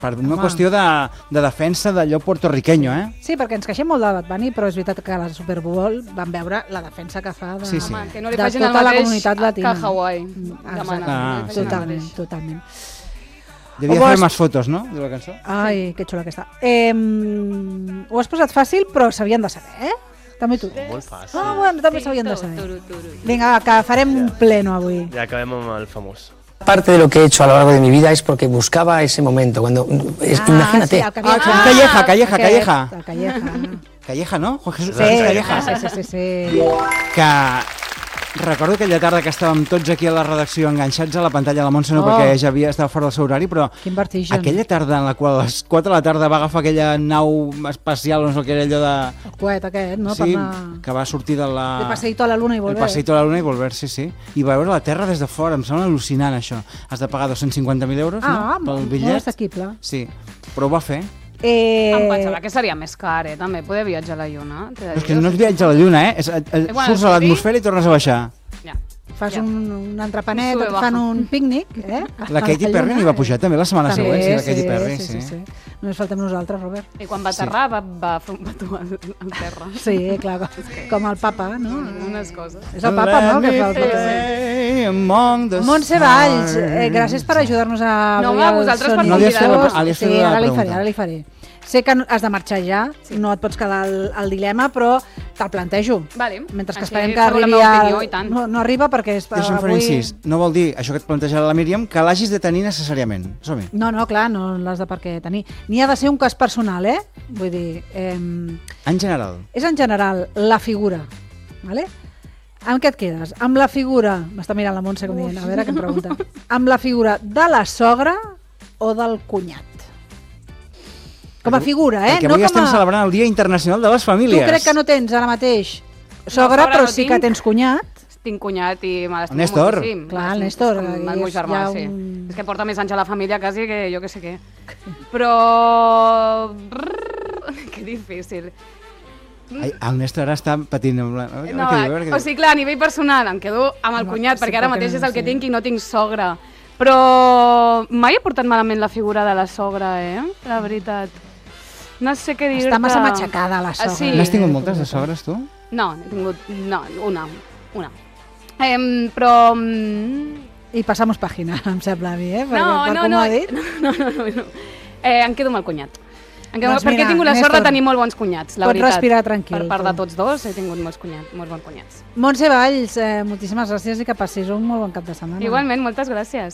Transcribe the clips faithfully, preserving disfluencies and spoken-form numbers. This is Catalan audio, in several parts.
Per una Home. qüestió de, de defensa d'allò puertorriqueño, eh? Sí, perquè ens queixem molt de Bad Bunny, però és veritat que a la Super Bowl vam veure la defensa que fa de, sí, sí. Home, que no li de facin tota el la mateix comunitat latina. que Hawaii. Exacte. Ah, sí. Totalment, totalment. Devia fer més fotos, no?, de la cançó. Ai, que xula aquesta. Eh, ho has posat fàcil, però s'havien de saber, eh? També tu. Molt fàcil. Ah, bueno, també s'havien de saber. Vinga, que farem un pleno avui. Ja acabem amb el famós. Parte de lo que he hecho a lo largo de mi vida es porque buscaba ese momento, cuando es, Ah, imagínate. sí, el Ah, ah, Calleja, Calleja, Calleja. El Calleja. Calleja, no? Juan Jesús Sí, Calleja. sí, sí, sí, sí. Que recordo aquella tarda que estàvem tots aquí a la redacció enganxats a la pantalla de la Montse, no, Oh. perquè ja havia estat fora del seu horari, però Quin vertigen. aquella tarda en la qual a les quatre de la tarda va agafar aquella nau espacial, no sé què era allò de... El coet aquest, no? Sí, Per anar... que va sortir de la... De passeito a la luna i El volver. passeito a la luna i volver, sí, sí. I veure la Terra des de fora, em sembla al·lucinant això. Has de pagar dos-cents cinquanta mil euros, Ah, no?, pel molt bitllet. assequible. Sí, però ho va fer. Eh... Em pensava que seria més car, eh, també, poder viatjar a la Lluna. Però és que no és viatge a la Lluna, eh? És, eh, Eh, bueno, surts a l'atmosfera i tornes a baixar. Ja. Fas Ja. un, un entrepanet, Sube, et fan baja. un pícnic, eh? La A Katy Perry lluna, n'hi va eh? pujar també la setmana També, següent, sí, la sí, Katy Perry, sí, sí. sí, sí. Només faltem nosaltres, Robert. I quan va aterrar va, va fer un petó al, al terra. Sí, clar, com el papa, no? Unes coses. És el papa, no?, que fa el petó. Play among the Montse Valls, eh, gràcies per ajudar-nos a... No, avui home, al vosaltres per Sony. No li has fet la- convidar-nos. ah, li has fet Sí, la ara li pregunta. faré, ara li faré. Sé que has de marxar ja, sí. No et pots quedar al, al dilema, però te'l plantejo. Vale. Mentre que Així esperem que sabeu la arribi meva al... opinió, i tant. No, no arriba perquè és... Deixa'm fer un incís. No vol dir, això que et plantejarà la Míriam, que l'hagis de tenir necessàriament. Som-hi. No, no, clar, no l'has de per què tenir. Ni ha de ser un cas personal, eh? Vull dir, eh, En general. és en general la figura, vale? Amb què et quedes? Amb la figura, m'està mirant la Montse com dient, a veure què em pregunta, amb la figura de la sogra o del cunyat? Com a figura, eh? Perquè No avui com estem a... celebrant el Dia Internacional de les Tu Famílies. crec que no tens ara mateix sogra, sogra però no sí tinc. que tens cunyat. Tinc cunyat i me l'estimo Néstor. moltíssim. Clar, el Me Néstor, l'estimo, és com que el meu és germà, ja sí. un- És que porta més anys a la família quasi que jo que sé què. Però... Que difícil. Ai, el Néstor ara està patint. Amb la... a veure No, què diu, a veure què o diu. sigui, clar, a nivell personal em quedo amb el No, cunyat, sí, perquè ara perquè mateix no, és el que sí. tinc i no tinc sogra. Però mai he portat malament la figura de la sogra, eh? La veritat. No sé què dir-te. Està massa matxacada, la sogra. Ah, sí. N'has tingut moltes de sogres, tu? No, n'he tingut... No, una. Una. Em, però... mm, I passamos pàgina, em sembla a mi, eh? Perquè, No, per no, com no, ho ha dit... no, no, no, no. Eh, em quedo amb el cunyat. Em quedo, Doncs perquè mira, he tingut la sort Néstor, de tenir molt bons cunyats, la pots veritat. respirar tranquil, Per part tu. de tots dos he tingut molts, cunyats, molts bons cunyats. Montse Valls, eh, moltíssimes gràcies i que passis un molt bon cap de setmana. Igualment, moltes gràcies.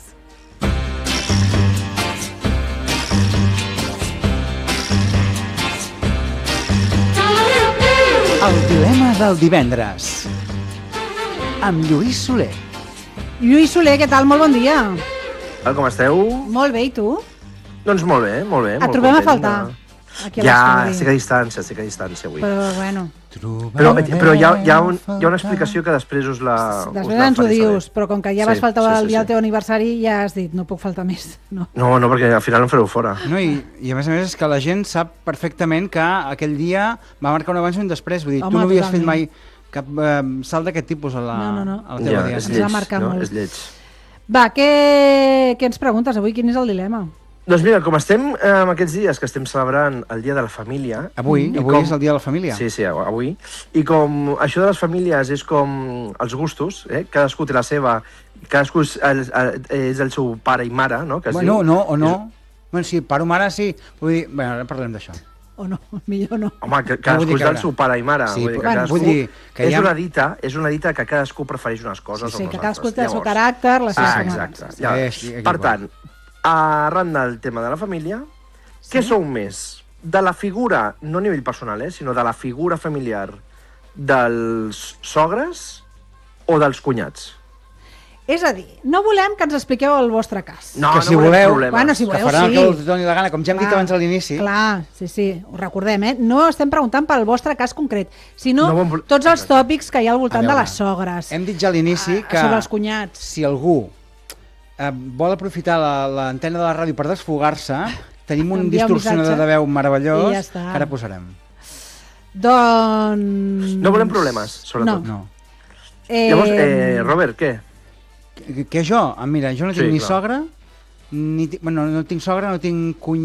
El dilema del divendres. Amb Lluís Soler. Lluís Soler, què tal? Molt bon dia. Com esteu? Molt bé, i tu? Doncs molt bé, molt bé. Et molt trobem a content faltar, de- aquí a Ja, l'estudi. estic a distància, estic a distància avui. Però, bueno, Però, però hi, ha, hi, ha un, hi ha una explicació que després us la us després la ens ho faré dius, saber. però com que ja Sí, vas faltar sí, el sí, dia del sí. teu aniversari, ja has dit, no puc faltar més. No. No, no, perquè al final em fareu fora. No, i, I a més a més és que la gent sap perfectament que aquell dia va marcar un abans i un després. Vull dir, Home, tu no havies fet totalment. mai cap eh, salt d'aquest tipus a la, No, no, no. a la teva Ja, diada. és Ens va lleig, marcar no? molt. És lleig. Va, què, què ens preguntes avui? Quin és el dilema? Doncs mira, com estem eh, en aquests dies que estem celebrant el Dia de la Família... Avui, i avui com- és el dia de la família. Sí, sí, avui. I com això de les famílies és com els gustos, eh? Cadascú té la seva, cadascú és el, el, és el seu pare i mare, no? Que es Bueno, diu. no, o no. Bueno, sí, pare o mare sí. Vull dir, bueno, ara parlem d'això. O no? Millor no. Home, que vull cadascú dir és que del ara- seu pare i mare. Sí, vull dir que però- cadascú... vull dir que és, hi ha- una dita, és una dita que cadascú prefereix unes coses Sí, o que unes cadascú altres. té el seu Llavors- caràcter, les seves Ah, semejances. exacte. Ja. Sí, aquí Per va. tant, arran del tema de la família, sí? Què sou més? De la figura, no a nivell personal, eh, sinó de la figura familiar dels sogres o dels cunyats? És a dir, no volem que ens expliqueu el vostre cas. No, Que no si volem voleu- problemes. Bueno, si Que voleu, faran el sí. que els doni la gana, com ja hem dit abans a l'inici. Clar, sí, sí, ho recordem, eh? No estem preguntant pel vostre cas concret, sinó No vol- tots els tòpics que hi ha al A voltant de veure, les sogres, Hem dit ja a l'inici ah, que sobre els cunyats. si algú eh, vol aprofitar la- l'antena de la ràdio per desfogar-se, tenim un Envia un distorsionador missatge de veu meravellós i ja està. que ara posarem. Doncs... No volem problemes, sobretot. No. No. Eh, Llavors, eh, Robert, què? Que, que jo? Ah, mira, jo no tinc Sí, ni clar. sogra, ni, ti- bueno, no tinc sogra, no tinc cuny